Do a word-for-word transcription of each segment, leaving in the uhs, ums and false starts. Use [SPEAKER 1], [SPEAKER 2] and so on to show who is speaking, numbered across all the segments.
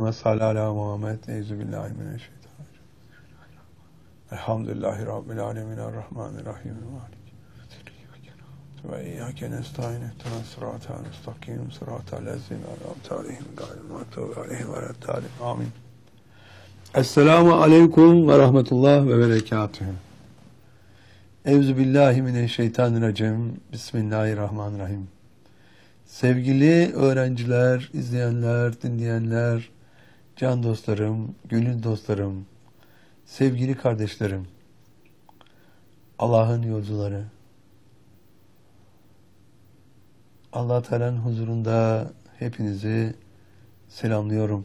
[SPEAKER 1] Allahümme salli ala Muhammed. Euzubillahimineşşeytanirracim. Elhamdülillahi Rabbil alemin. Errahmanirrahim. Ve iyyâke nestaîn. İhdinas sıratal müstakîm. Sıratal lezîne en'amte aleyhim gayril mağdûbi aleyhim veleddâlin. Amin. Esselamu aleyküm ve rahmetullah ve berekatühü. Euzubillahimineşşeytanirracim. Bismillahirrahmanirrahim. Sevgili öğrenciler, izleyenler, dinleyenler, can dostlarım, gönül dostlarım, sevgili kardeşlerim, Allah'ın yolcuları, Allah Teala'nın huzurunda hepinizi selamlıyorum.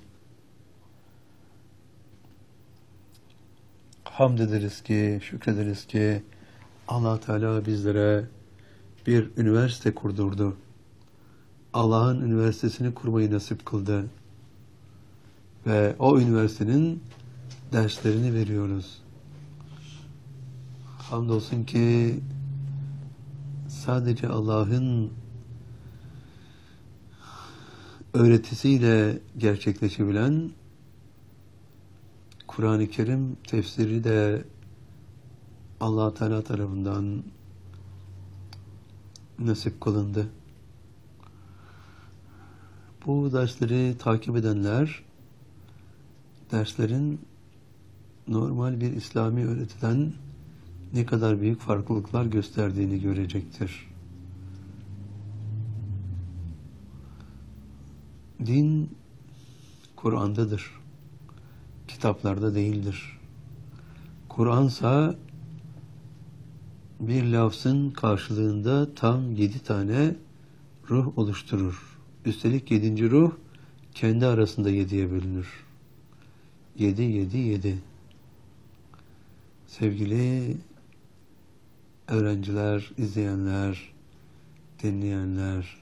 [SPEAKER 1] Hamd ederiz ki, şükrederiz ki Allah Teala bizlere bir üniversite kurdurdu. Allah'ın üniversitesini kurmayı nasip kıldı. Ve o üniversitenin derslerini veriyoruz. Hamdolsun ki sadece Allah'ın öğretisiyle gerçekleşebilen Kur'an-ı Kerim tefsiri de Allah Teala tarafından nasip kılındı. Bu dersleri takip edenler, derslerin normal bir İslami öğretiden ne kadar büyük farklılıklar gösterdiğini görecektir. Din Kur'an'dadır. Kitaplarda değildir. Kur'ansa bir lafzın karşılığında tam yedi tane ruh oluşturur. Üstelik yedinci ruh kendi arasında yediye bölünür. Yedi, yedi, yedi. Sevgili öğrenciler, izleyenler, dinleyenler,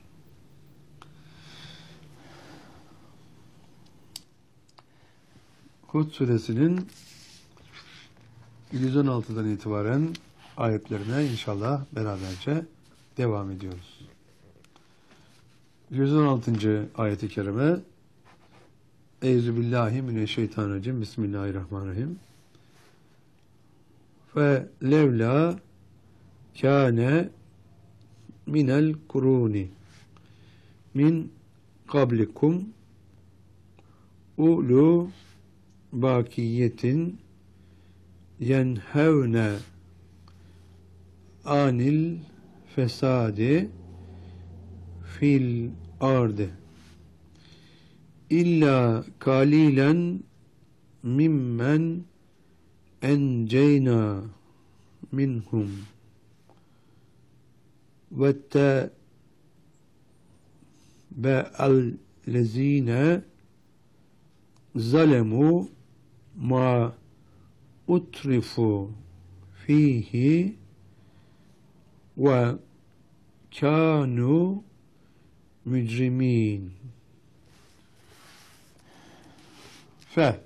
[SPEAKER 1] Hud suresinin yüz on altıdan itibaren ayetlerine inşallah beraberce devam ediyoruz. yüz on altıncı ayet-i kerime Euzubillahimineşşeytanirracim. Bismillahirrahmanirrahim. Ve levla kâne minel kuruni min kablikum ulu bakiyetin yenhevne anil fesadi fil ardı illa kalilen mimmen enceyna minhum ve te be'al lezine zalemu ma utrifu fihi ve kanu mücrimin. Fe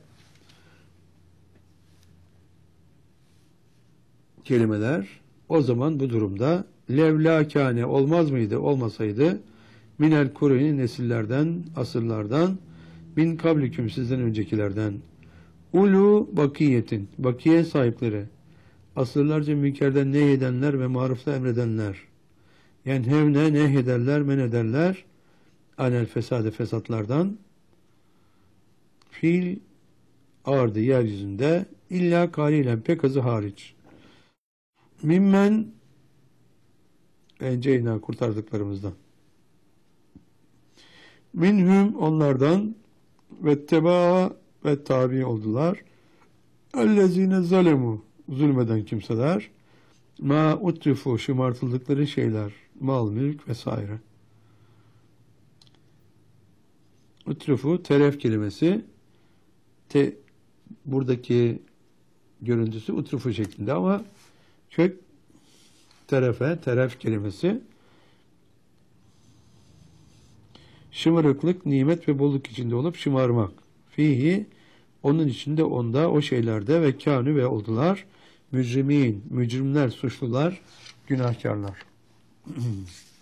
[SPEAKER 1] kelimeler o zaman bu durumda levla kâne olmaz mıydı, olmasaydı minel kureyni nesillerden, asırlardan min kabliküm sizden öncekilerden ulu bakiyetin bakiye sahipleri asırlarca münkerden nehyedenler ve marufta emredenler yani hevne nehyederler, men ederler anel fesade fesatlardan fil ardı yeryüzünde illa kalilen pek azı hariç mimmen enceyna kurtardıklarımızdan minhum onlardan ve tebaa ve tabi oldular ellezine zalemu zulmeden kimseler ma utrifu şımartıldıkları şeyler mal, mülk vesaire. Utrifu teref kelimesi te, buradaki görüntüsü utrifu şeklinde ama kök terefe, teref kelimesi şımarıklık, nimet ve bolluk içinde olup şımarmak. Fihi onun içinde onda o şeylerde ve kânü ve oldular mücrimin, mücrimler, suçlular, günahkarlar.